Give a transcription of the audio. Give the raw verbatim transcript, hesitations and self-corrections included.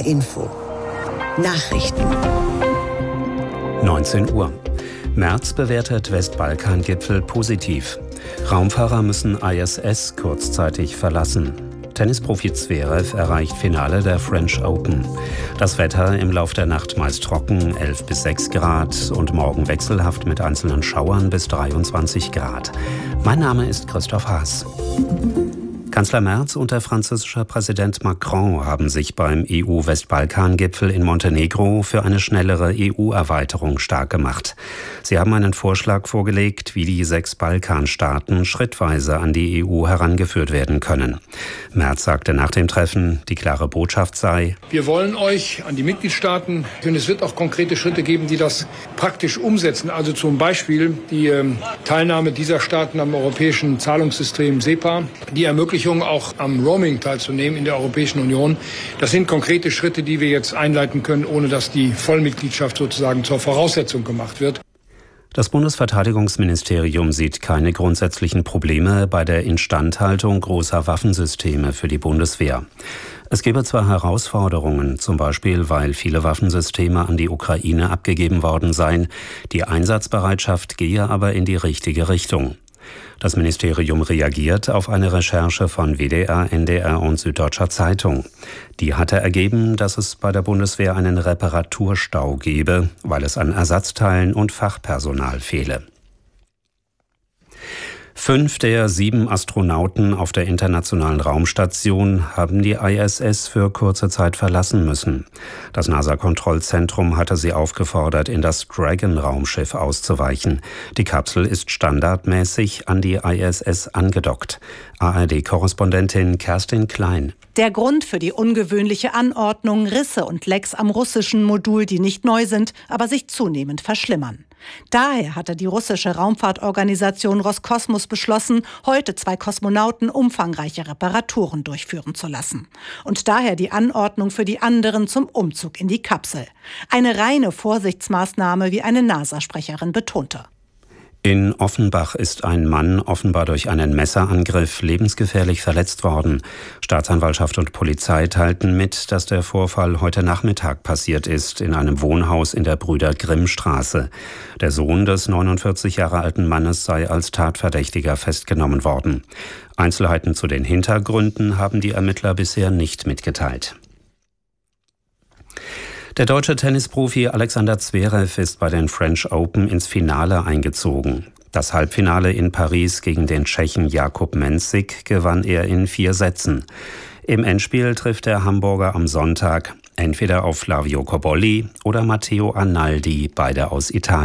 R Info. Nachrichten. neunzehn Uhr. Merz bewertet Westbalkan-Gipfel positiv. Raumfahrer müssen I S S kurzzeitig verlassen. Tennisprofi Zverev erreicht Finale der French Open. Das Wetter im Lauf der Nacht meist trocken, elf bis sechs Grad und morgen wechselhaft mit einzelnen Schauern bis dreiundzwanzig Grad. Mein Name ist Christoph Haas. Kanzler Merz und der französische Präsident Macron haben sich beim E U-Westbalkan-Gipfel in Montenegro für eine schnellere E U-Erweiterung stark gemacht. Sie haben einen Vorschlag vorgelegt, wie die sechs Balkanstaaten schrittweise an die E U herangeführt werden können. Merz sagte nach dem Treffen, die klare Botschaft sei: Wir wollen euch an die Mitgliedstaaten, und es wird auch konkrete Schritte geben, die das praktisch umsetzen. Also zum Beispiel die ähm, Teilnahme dieser Staaten am europäischen Zahlungssystem SEPA, die ermöglicht auch am Roaming teilzunehmen in der Europäischen Union. Das sind konkrete Schritte, die wir jetzt einleiten können, ohne dass die Vollmitgliedschaft sozusagen zur Voraussetzung gemacht wird. Das Bundesverteidigungsministerium sieht keine grundsätzlichen Probleme bei der Instandhaltung großer Waffensysteme für die Bundeswehr. Es gebe zwar Herausforderungen, zum Beispiel weil viele Waffensysteme an die Ukraine abgegeben worden seien, die Einsatzbereitschaft gehe aber in die richtige Richtung. Das Ministerium reagiert auf eine Recherche von W D R, N D R und Süddeutscher Zeitung. Die hatte ergeben, dass es bei der Bundeswehr einen Reparaturstau gebe, weil es an Ersatzteilen und Fachpersonal fehle. Fünf der sieben Astronauten auf der Internationalen Raumstation haben die I S S für kurze Zeit verlassen müssen. Das NASA-Kontrollzentrum hatte sie aufgefordert, in das Dragon-Raumschiff auszuweichen. Die Kapsel ist standardmäßig an die I S S angedockt. A R D-Korrespondentin Kerstin Klein. Der Grund für die ungewöhnliche Anordnung: Risse und Lecks am russischen Modul, die nicht neu sind, aber sich zunehmend verschlimmern. Daher hatte die russische Raumfahrtorganisation Roskosmos beschlossen, heute zwei Kosmonauten umfangreiche Reparaturen durchführen zu lassen. Und daher die Anordnung für die anderen zum Umzug in die Kapsel. Eine reine Vorsichtsmaßnahme, wie eine NASA-Sprecherin betonte. In Offenbach ist ein Mann offenbar durch einen Messerangriff lebensgefährlich verletzt worden. Staatsanwaltschaft und Polizei teilten mit, dass der Vorfall heute Nachmittag passiert ist in einem Wohnhaus in der Brüder-Grimm-Straße. Der Sohn des neunundvierzig Jahre alten Mannes sei als Tatverdächtiger festgenommen worden. Einzelheiten zu den Hintergründen haben die Ermittler bisher nicht mitgeteilt. Der deutsche Tennisprofi Alexander Zverev ist bei den French Open ins Finale eingezogen. Das Halbfinale in Paris gegen den Tschechen Jakub Mensik gewann er in vier Sätzen. Im Endspiel trifft der Hamburger am Sonntag entweder auf Flavio Cobolli oder Matteo Arnaldi, beide aus Italien.